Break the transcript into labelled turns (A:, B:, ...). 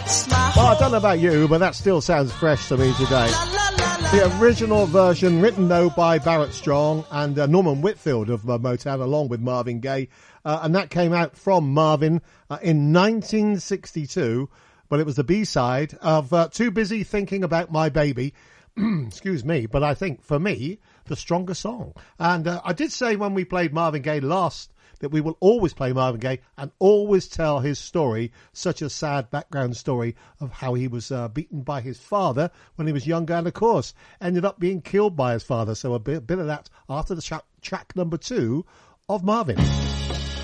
A: Well, I don't know about you, but that still sounds fresh to me today. The original version, written though by Barrett Strong and Norman Whitfield of Motown, along with Marvin Gaye, and that came out from Marvin in 1962, but it was the B-side of Too Busy Thinking About My Baby. Excuse me, but I think, for me, the stronger song. And I did say when we played Marvin Gaye last that we will always play Marvin Gaye and always tell his story, such a sad background story of how he was beaten by his father when he was younger and, of course, ended up being killed by his father. So a bit of that after the track number 2 of Marvin.